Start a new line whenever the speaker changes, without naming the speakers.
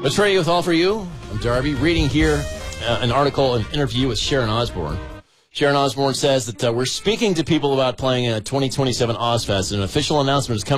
Betrayal with All For You. I'm Darby, reading here an article, an interview with Sharon Osbourne. Sharon Osbourne says that we're speaking to people about playing a 2027 Ozfest. An official announcement is coming.